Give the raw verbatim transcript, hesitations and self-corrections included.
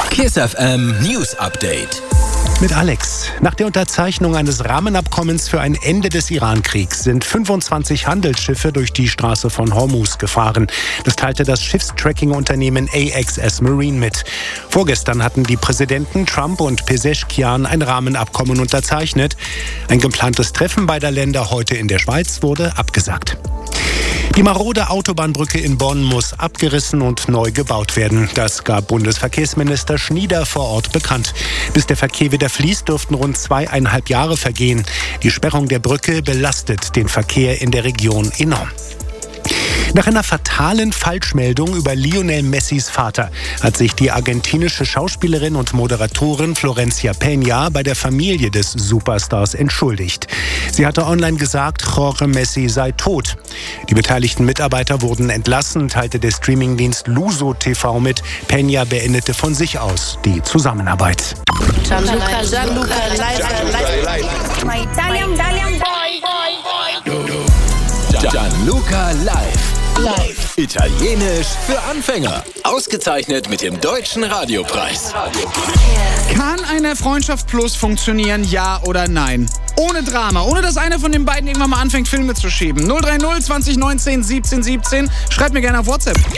Kiss F M News Update. Mit Alex. Nach der Unterzeichnung eines Rahmenabkommens für ein Ende des Iran-Kriegs sind fünfundzwanzig Handelsschiffe durch die Straße von Hormuz gefahren. Das teilte das Schiffstracking-Unternehmen A X S Marine mit. Vorgestern hatten die Präsidenten Trump und Pezeshkian ein Rahmenabkommen unterzeichnet. Ein geplantes Treffen beider Länder heute in der Schweiz wurde abgesagt. Die marode Autobahnbrücke in Bonn muss abgerissen und neu gebaut werden. Das gab Bundesverkehrsminister Schnieder vor Ort bekannt. Bis der Verkehr wieder fließt, dürften rund zweieinhalb Jahre vergehen. Die Sperrung der Brücke belastet den Verkehr in der Region enorm. Nach einer fatalen Falschmeldung über Lionel Messis Vater hat sich die argentinische Schauspielerin und Moderatorin Florencia Peña bei der Familie des Superstars entschuldigt. Sie hatte online gesagt, Jorge Messi sei tot. Die beteiligten Mitarbeiter wurden entlassen, teilte der Streamingdienst Luso T V mit. Peña beendete von sich aus die Zusammenarbeit. Gianluca, Gianluca, live, My Italian, Italian boy. Gianluca live. Live. Italienisch für Anfänger. Ausgezeichnet mit dem Deutschen Radiopreis. Kann eine Freundschaft Plus funktionieren, ja oder nein? Ohne Drama, ohne dass einer von den beiden irgendwann mal anfängt, Filme zu schieben. null drei null zwanzig neunzehn siebzehn siebzehn. Schreibt mir gerne auf WhatsApp.